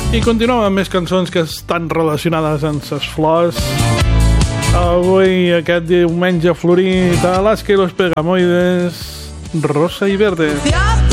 I continuem amb més cançons que estan relacionades amb ses flors. Avui, aquest diumenge florit, Alaska y los Pegamoides, Rosa y Verde.